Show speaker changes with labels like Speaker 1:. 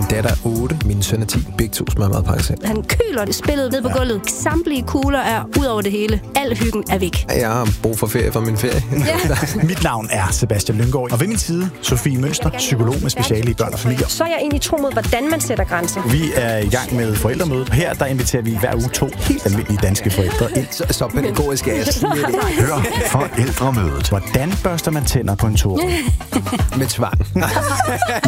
Speaker 1: datter er 8, min søn er 10. Begge to smager meget pakke selv.
Speaker 2: Han køler spillet ned på gulvet. Samtlige kugler er ud over det hele. Al hyggen er væk.
Speaker 1: Jeg har brug for ferie fra min ferie.
Speaker 2: Ja.
Speaker 3: Mit navn er Sebastian Lynggaard, og ved min side, Sofie Mønster, psykolog med speciale i børn og familier.
Speaker 2: Så er jeg egentlig tro mod, hvordan man sætter grænser.
Speaker 3: Vi er i gang med forældremødet. Her der inviterer vi hver uge 2 helt almindelige danske forældre ind.
Speaker 1: Så pædagogisk er jeg slet ikke.
Speaker 4: Hør Forældremødet.
Speaker 3: Hvordan børster man tænder på en tog?
Speaker 1: Med tvang.